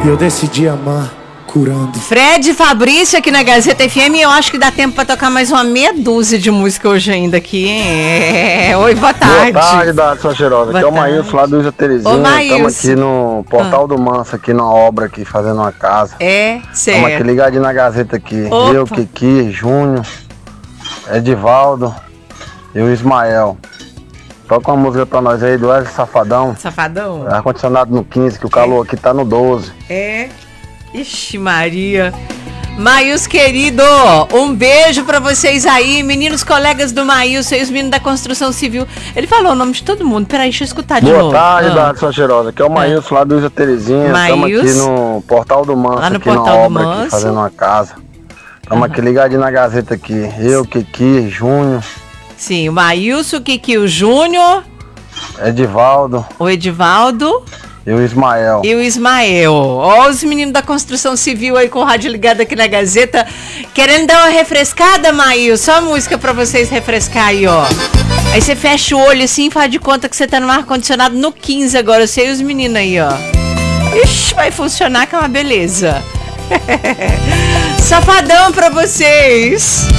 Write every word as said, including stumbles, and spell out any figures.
E eu decidi amar curando. Fred Fabrício aqui na Gazeta F M. Eu acho que dá tempo pra tocar mais uma meia dúzia de música hoje ainda aqui, hein? É... Oi, boa tarde. Boa tarde, Dado Cheirosa. Aqui é o Maílson lá do Ilha Terezinha. Estamos aqui no Portal ah. do Manso, aqui na obra, aqui fazendo uma casa. É, certo. Estamos aqui ligadinho na Gazeta aqui. Opa. Eu, Kiki, Júnior, Edivaldo e o Ismael. Toca uma música pra nós aí do Wesley Safadão. Safadão? Ar-condicionado no quinze, que o calor é. aqui tá no doze. É. Ixi, Maria. Maílson, querido, um beijo pra vocês aí, meninos colegas do Maílson e os meninos da construção civil. Ele falou o nome de todo mundo. Peraí, deixa eu escutar de Boa novo. Boa tarde, ah. Dado Cheirosa. Aqui é o Maílson ah. lá do Ilha Terezinha. Estamos aqui no Portal do Manso, lá no aqui Portal na do obra, Manso. aqui fazendo uma casa. Estamos ah. aqui ligadinho na Gazeta aqui. Eu, Kiki, Júnior. Sim, o Maílson, o Kiki, o Júnior. Edivaldo. O Edivaldo. E o Ismael. E o Ismael. Ó, os meninos da construção civil aí com o rádio ligado aqui na Gazeta. Querendo dar uma refrescada, Maílson? Só a música pra vocês refrescar aí, ó. Aí você fecha o olho assim e faz de conta que você tá no ar-condicionado no quinze agora. Você e os meninos aí, ó. Ixi, vai funcionar que é uma beleza. Safadão pra vocês.